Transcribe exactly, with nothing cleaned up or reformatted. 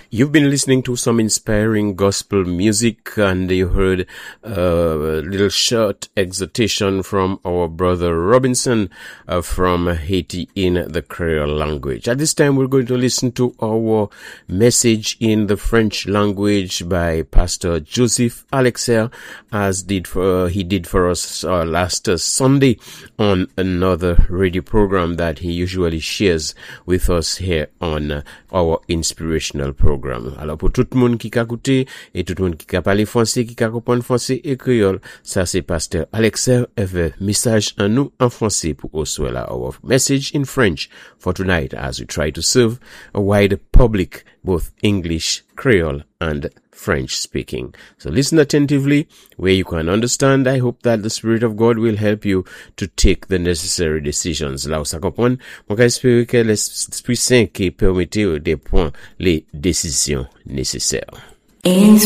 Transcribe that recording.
You've been listening to some inspiring gospel music, and you heard a little short exhortation from our brother Robinson uh, from Haiti in the Creole language. At this time, we're going to listen to our message in the French language by Pastor Joseph Alexer, as did for, he did for us uh, last uh, Sunday on another radio program that he usually shares with us here on uh, our inspirational program. Alors pour tout le monde qui a écouté et tout le monde qui a parlé français, qui a compris français et créole, ça c'est Pasteur Alexer avec message en nous en français pour Oswella. Our message in French for tonight as we try to serve a wide public, both English, Creole and French speaking. So listen attentively where you can understand. I hope that the Spirit of God will help you to take the necessary decisions. Là où ça comprend, on va espérer que l'Esprit Saint qui permette de prendre les décisions nécessaires. In